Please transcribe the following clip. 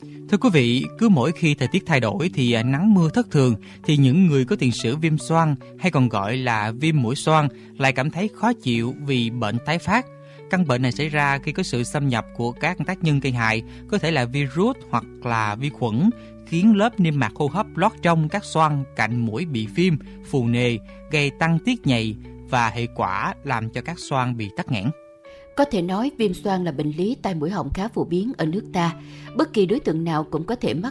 Thưa quý vị, cứ mỗi khi thời tiết thay đổi thì nắng mưa thất thường thì những người có tiền sử viêm xoang hay còn gọi là viêm mũi xoang lại cảm thấy khó chịu vì bệnh tái phát. Căn bệnh này xảy ra khi có sự xâm nhập của các tác nhân gây hại, có thể là virus hoặc là vi khuẩn, khiến lớp niêm mạc hô hấp lót trong các xoang cạnh mũi bị viêm, phù nề, gây tăng tiết nhầy và hệ quả làm cho các xoang bị tắc nghẽn. Có thể nói viêm xoang là bệnh lý tai mũi họng khá phổ biến ở nước ta. Bất kỳ đối tượng nào cũng có thể mắc